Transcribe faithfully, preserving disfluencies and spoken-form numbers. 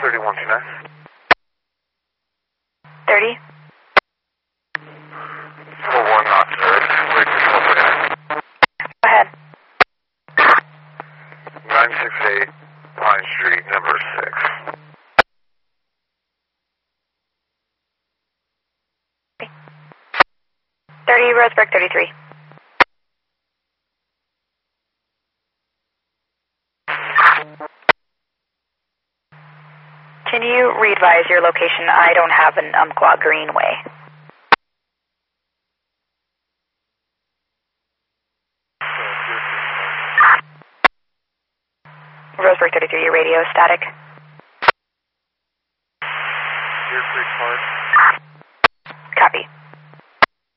thirty-one two nine. thirty. four one not served. Wait control thirty-nine. Go ahead. nine six eight Pine Street, number six. thirty, Roseburg thirty-three. Can you re-advise your location? I don't have an Umpqua Greenway. Roseburg thirty-three, your radio is static. Deer Creek Park. Copy.